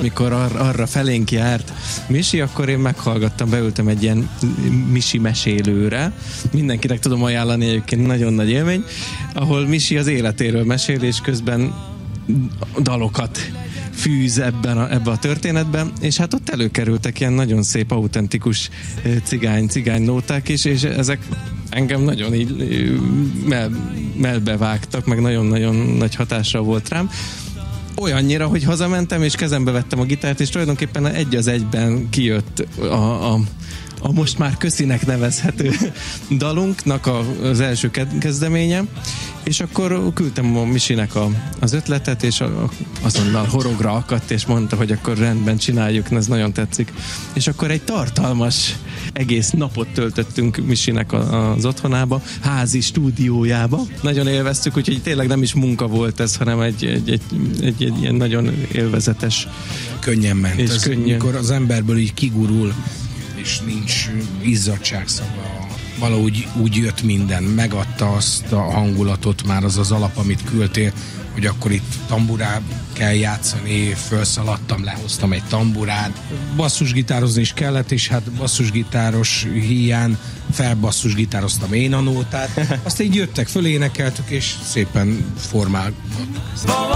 amikor arra felénk járt Misi, akkor én meghallgattam, beültem egy ilyen Misi mesélőre. Mindenkinek tudom ajánlani, egyébként nagyon nagy élmény, ahol Misi az életéről mesél, és közben dalokat fűz ebbe a történetben, és hát ott előkerültek ilyen nagyon szép, autentikus cigány nóták is, és ezek engem nagyon így melbevágtak, meg nagyon-nagyon nagy hatással volt rám. Olyannyira, hogy hazamentem, és kezembe vettem a gitárt, és tulajdonképpen egy az egyben kijött a most már köszinek nevezhető dalunknak az első kezdeménye, és akkor küldtem a Misinek az ötletet, és azonnal horogra akadt, és mondta, hogy akkor rendben csináljuk, ez nagyon tetszik. És akkor egy tartalmas egész napot töltöttünk Misinek az otthonába, házi stúdiójába. Nagyon élveztük, úgyhogy tényleg nem is munka volt ez, hanem egy ilyen nagyon élvezetes. Könnyen ment. És könnyen. Mikor az emberből így kigurul, és nincs izzadságszaga, valahogy úgy jött minden, megadta azt a hangulatot már az alap, amit küldtél, hogy akkor itt tamburát kell játszani, felszaladtam, lehoztam egy tamburát. Basszusgitározni is kellett, és hát basszusgitáros hiány felbasszusgitároztam én a nótát. Azt így jöttek, fölénekeltük, és szépen formálgattuk.